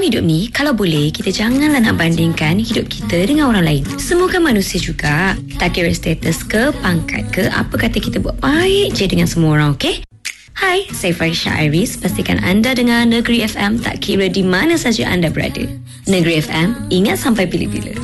Dalam hidup ni, kalau boleh, kita janganlah nak bandingkan hidup kita dengan orang lain. Semua kan manusia juga. Tak kira status ke, pangkat ke, apa kata kita buat baik je dengan semua orang, okey? Hai, saya Farisha Iris. Pastikan anda dengar Negeri FM tak kira di mana saja anda berada. Negeri FM, ingat sampai bila-bila.